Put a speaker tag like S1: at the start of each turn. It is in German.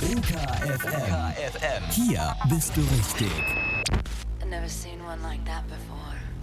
S1: UKFM. Hier bist du richtig.
S2: I've never seen one like that before.